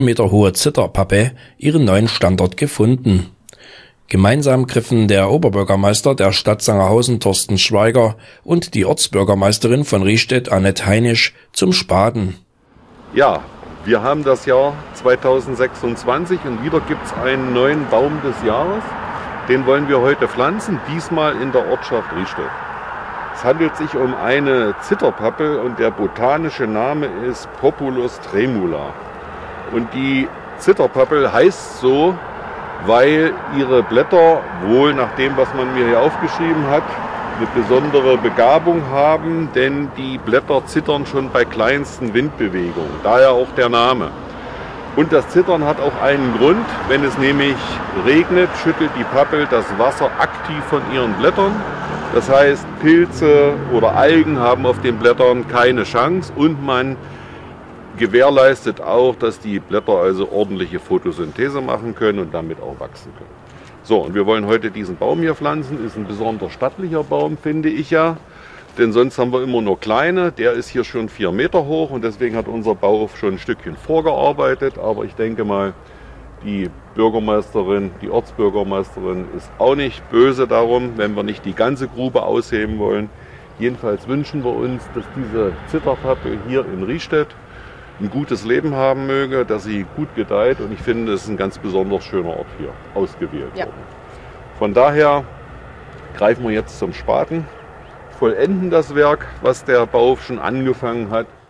Meter hohe Zitterpappe ihren neuen Standort gefunden. Gemeinsam griffen der Oberbürgermeister der Stadt Sangerhausen Thorsten Schweiger und die Ortsbürgermeisterin von Riestedt Annette Heinisch zum Spaten. Ja, wir haben das Jahr 2026 und wieder gibt es einen neuen Baum des Jahres. Den wollen wir heute pflanzen, diesmal in der Ortschaft Riestedt. Es handelt sich um eine Zitterpappel und der botanische Name ist Populus tremula. Und die Zitterpappel heißt so, weil ihre Blätter wohl nach dem, was man mir hier aufgeschrieben hat, eine besondere Begabung haben, denn die Blätter zittern schon bei kleinsten Windbewegungen. Daher auch der Name. Und das Zittern hat auch einen Grund. Wenn es nämlich regnet, schüttelt die Pappel das Wasser aktiv von ihren Blättern. Das heißt, Pilze oder Algen haben auf den Blättern keine Chance und man gewährleistet auch, dass die Blätter also ordentliche Photosynthese machen können und damit auch wachsen können. So, und wir wollen heute diesen Baum hier pflanzen. Ist ein besonders stattlicher Baum, finde ich ja. Denn sonst haben wir immer nur kleine. Der ist hier schon 4 Meter hoch und deswegen hat unser Bauhof schon ein Stückchen vorgearbeitet. Aber ich denke mal, die Bürgermeisterin, die Ortsbürgermeisterin ist auch nicht böse darum, wenn wir nicht die ganze Grube ausheben wollen. Jedenfalls wünschen wir uns, dass diese Zitterpappel hier in Riestedt ein gutes Leben haben möge, dass sie gut gedeiht. Und ich finde, es ist ein ganz besonders schöner Ort hier ausgewählt worden. Von daher greifen wir jetzt zum Spaten, vollenden das Werk, was der Bauhof schon angefangen hat.